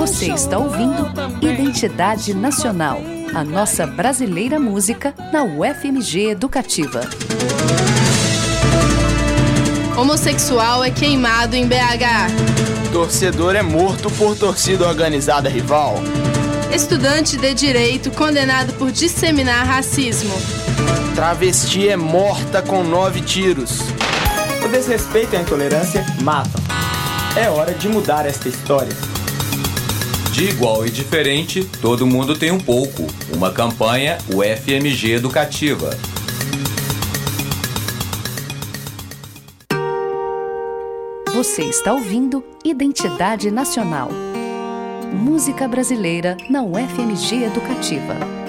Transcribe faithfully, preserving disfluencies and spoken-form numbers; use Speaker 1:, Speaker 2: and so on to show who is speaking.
Speaker 1: Você está ouvindo Identidade Nacional, a nossa brasileira música na U F M G Educativa.
Speaker 2: Homossexual é queimado em B H.
Speaker 3: Torcedor é morto por torcida organizada rival.
Speaker 2: Estudante de direito condenado por disseminar racismo.
Speaker 3: Travesti é morta com nove tiros.
Speaker 4: O desrespeito e a intolerância matam. É hora de mudar esta história.
Speaker 5: De igual e diferente, todo mundo tem um pouco. Uma campanha U F M G Educativa.
Speaker 1: Você está ouvindo Identidade Nacional. Música brasileira na U F M G Educativa.